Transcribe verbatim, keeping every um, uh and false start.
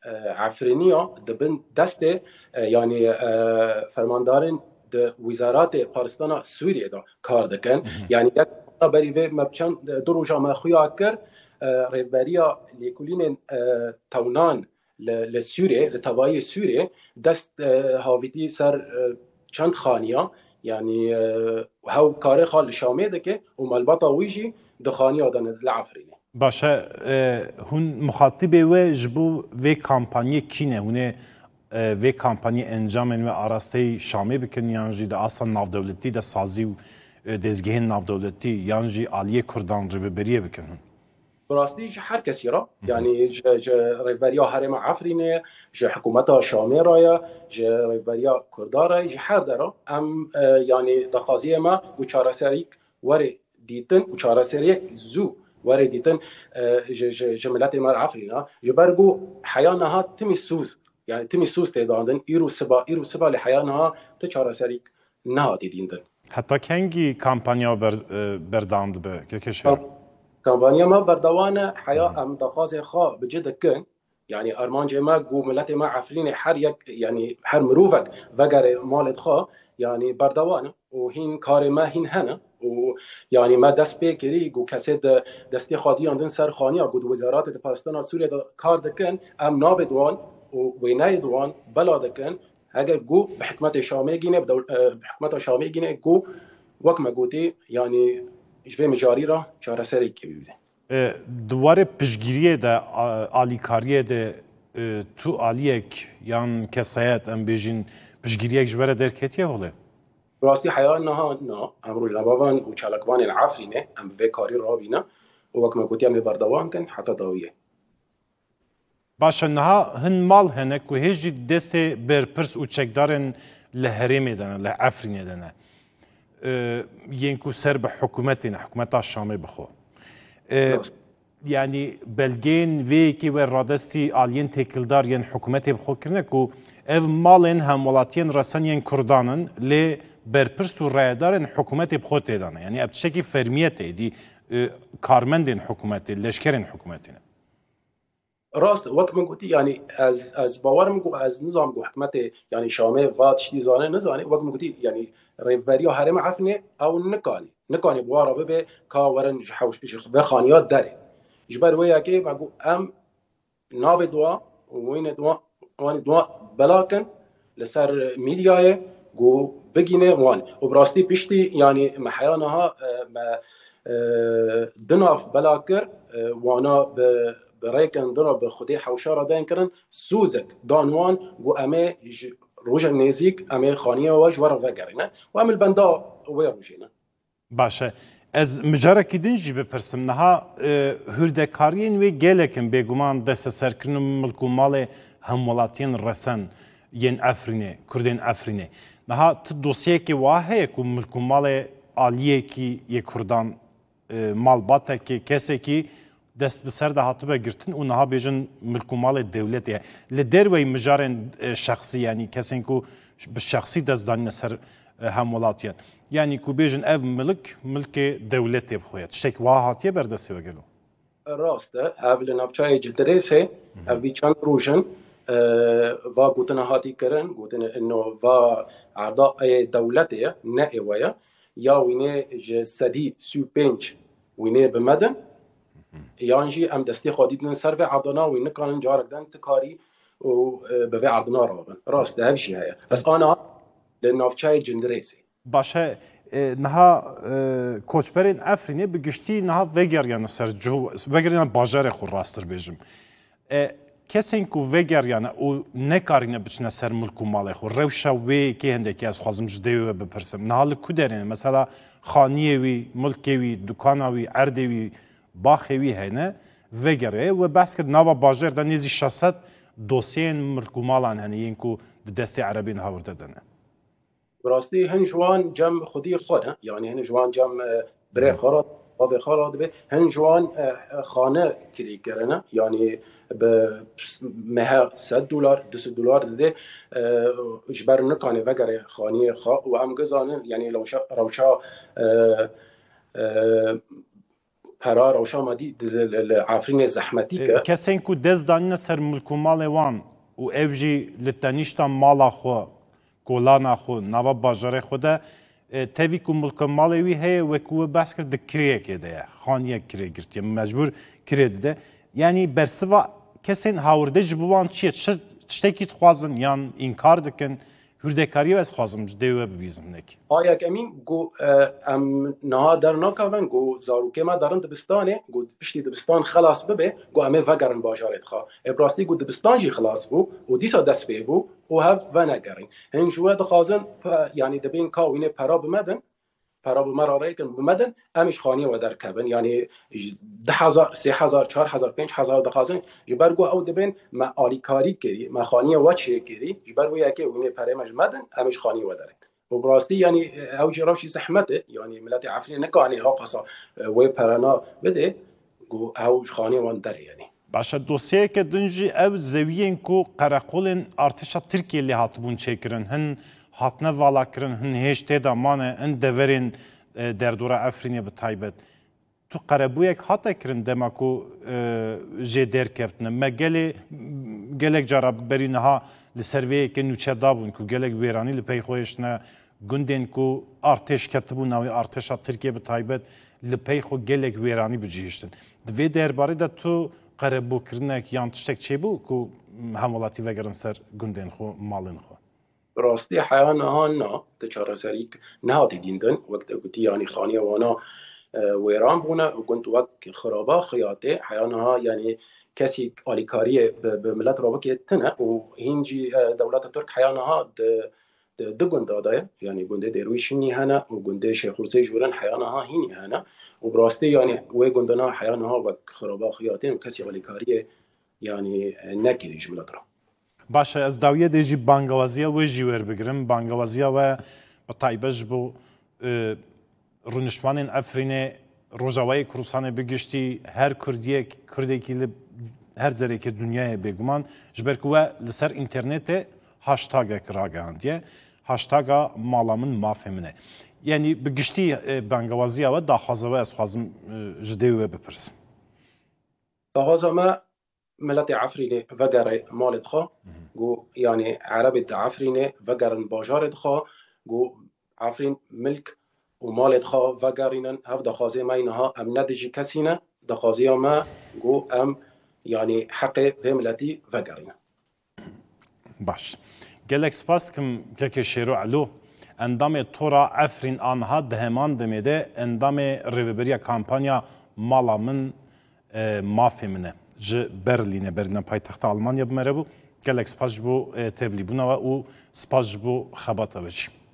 عفرینیا دبن دست یعنی فرماندارن د وزارت پارستان سوریه دا کار دکن یعنی یک بری و مبچن دو روزا مخویا کر ریبریا لیکولین تونان لسوریه لتوای سوریه دست هاویتی سر چند خانیا یعنی هاو کار خال شامه دکه و ملبطا ویجی دخانیا دن لعفرینه باشه هون مخاطبه و جبو و کامپانی کینه هونه و کامپانی انجامن و آراسته شامه بکن یانجی ده اصلا نافدولتی ده سازی و دزگهن نافدولتی یانجی آلیه کردان ریوبریه بکنن براستی هر کسی را یعنی ج ج ریوبریا هرم عفرینه ج حکومت شامه رایا ج ریوبریا کردارا ج هر درا ام یعنی دخازی ما و چارسریک وره دیتن و چارسریک زو وره دیتن ج ج جملت ما عفرینه جبرگو حیانها تمی سوز يعني تمي سوس تيداندن إيرو سبا إيرو سبا لحيانها تشارة سريك نها تيديندن حتى كنجي كامبانيا بر بردام به كيكشة كامبانيا ما بردوانة حياة أم دخازي خا بجد كن يعني أرمان جما جو ملتي ما عفرين حر يك يعني حر مروفك وجر مالت خا يعني بردوانة وهين كار ما هين هنا ويعني ما دست بكري جو كسد دستي خادي عندن سر خانية جو وزارات الباكستان سوريا كار دكن أم نابدوان ووینای دوان بلا دکن اگر گو به حکمت شامه گینه به حکمت شامه گینه گو وقت مگوتی یعنی جوی مجاری را چاره سری کی بیده دواره پشگیریه ده آلیکاریه ده تو آلیک یان کسایت ام بیجین پشگیریه جواره درکتیه هوله راستی حیان نه نه امروز نباون و چالکوان العفرینه ام به کاری را بینه و وقت مگوتی ام بردوان کن حتی داویه باشه نها هن مال هنک و هیچ دست برپرس و چکدارن لهرمی دانه لعفرینه دانه ینکو سر به حکومتینه حکومت شامی بخو یعنی بلگین وی که و رادستی آلین تکلدار ین حکومتی بخو کرنه که اف مالین همولاتین رسن ین کردانن لی برپرس و رایدارن حکومتی بخو تیدانه یعنی ابتشکی فرمیته دی کارمندین حکومتی لشکرین حکومتینه راست وقت من گفتی یعنی از از باورم گو از نظام گو حکمت یعنی شامه وات شتی زانه نزانه وقت من گفتی یعنی ریبریا هرم عفنه او نکانی نکانی بوارا به کا ورن جحوش به خانیات داره جبر ویا که بگو ام ناب دوا وين دوا وان دوا بلاكن لسر ميديا جو بگینه وان و براستی پشتی یعنی محیانها دناف بلاکر وانا به برایکن دنا به خودی حوشارا دین کرن سوزک دانوان و امه روز نزیک امه خانیه واج ورا وگرینه و امل بندا و روجینه باشه از مجارکی دنجی بپرسم نها هردکارین و گلکن بگمان دست سرکرن ملکومال همولاتین رسن ین افرینه کردین افرینه نها تو دوسیه که واهه که ملکومال آلیه کی یک کردان مال باته که کسی که دست به سر ده هاتبه گرتن و نها بیجن ملکومال دولتیه لدروی مجارن شخصی یعنی کسی که به شخصی دست دانین سر همولاتین یعنی که بیجن اف ملک ملک دولتی بخوید شک واهاتیه بردستی وگلو راسته اف لنفچای جدریسه اف بی چند روشن و گوتن هاتی کرن گوتن انه و اعضاء دولتیه نه ویا یا وینه جسدی سو پنج وینه بمدن یانجی ام دستی خودیدن سر به عردنا وینه کانن جارگدن تکاری و به عردنا رابن راست ده هفشی هیا بس آنا لنفچای جندریسه باشه نها کوچبرین افرینه بگشتی نها وگر یعنی سر جو وگر یعنی باجر خور راستر بیجم کسی که وگر یعنی او نکارینه بچنه سر ملکو ماله خور روشا وی که هندکی از خوازم جدیو بپرسم نها لکو دارینه مثلا خانیه وی ملکی وی دکانه وی عرده وی باخی وی هنه وگره و بحث کرد نوا باجر دا نیزی شصت دوسین ملکو مالان هنه این که دستی عربین هاورده دنه براستی هن جوان جم خودی خونه یعنی هن جوان جم بره خارات و خارات به هن جوان خانه کلی کرنه یعنی به مه صد دلار دویست دلار ده اجبار نکنه وگره خانه خا و هم گزانه یعنی روشا روشا پرا روشا مدی عفرین زحمتی که کسین کو دز دانین سر ملکو مال وان و اوجی لتنیشتا مالا خو گولانا خو نوا باجاره خود تاوی کو ملکو مال وی هی و کو بحث کرد کریه که ده خانیه کریه گرتی مجبور کریه ده یعنی برسوا کسین هاورده جبوان چیه تشتکی تخوازن یان انکار دکن هردکاری و از خوازم دیوه ببیزم نکی آیا کمین گو ام نها در ناکاون گو زاروکه ما دارن دبستانه گو پشتی دبستان خلاص ببه گو امه وگرن باجارت خوا ابراستی گو دبستان جی خلاص بو و دیسا دست بی بو و هف و نگرن هن جوه دخوازن یعنی دبین کاوینه پرا بمدن پرا بمراره کن بمدن امش خانی و در کبن یعنی ده هزار سه هزار چهار هزار پنج هزار دخوازن جبر گو او دبین ما آلیکاری کری ما خانی و چه کری جبر گو یکی وینه پره مجمدن امش خانی و درن و براستی یعنی او جراوشی زحمته یعنی ملت عفرین نکانی ها قصا و پرانا بده گو او خانی وان در یعنی باشه دوسیه که دنجی او زویین کو قرقولن ارتشا ترکیه لی هاتبون چکرن هن هاتنه والا کرن هن هشته دا مانه هن دورین در دوره عفرینی به تایبت تو قربویک هاته کرن دما کو جه در کفتنه ما گلی گلک جارا برینه ها لسرویه که نوچه دابون کو گلک ویرانی لپی خویشنه گندین کو ارتش کتبون نوی ارتشا ترکیه به تایبت لپی خو گلک ویرانی بجیشتن دوی درباره دا تو قربو کرنک یان تشتک چه بو کو همولاتی وگرن سر گندین خو مالین خو راستی حیانها نه تچاره سریک نهاتی دیندن وقت گوتی یعنی خانی وانا ویران بونه و گنت وقت خرابا خیاطه حیانها یعنی کسی آلیکاری به ملت رابط که تنه و هنجی دولت ترک حیانها د گنده داده یعنی گنده درویش هنی هنه و گنده شیخورسی جورن حیانها هنی هنه و براستی یعنی و گندنا حیانها وقت خرابا خیاطه و کسی آلیکاری یعنی نکریش ملت را باشه از داویه دیجی بانگوازیا و جیور بگیرم بانگوازیا و با تایبش بو رونشوان عفرین روزاوی کروسانه بگشتی هر کردیه کردی که هر دره که دنیای بگمان جبر که و لسر اینترنت هاشتاگ کراگاندیه هاشتاگ مالامن مافهمنه یعنی بگشتی بانگوازیا و داخوازه و از خوازم جدیوه بپرسم داخوازه ما ملت عفرینه وگر مالت خوا گو یعنی عرب عفرینه وگرن باجارت خوا گو عفرین ملک و مالت خوا وگرینن هف دخوازه ما اینها ام ندجی کسینه دخوازه ما گو ام یعنی حق به ملتی وگرینه باش گلک سپاس کم که شیرو علو اندام تورا عفرین آنها دهمان دمیده اندام ریوبریا کامپانیا مالا من مافی منه ج برلینه برلین پایتخت آلمانیا بمره بو گلک سپاس بو تبلی بونا و او سپاس بو خباتا بچی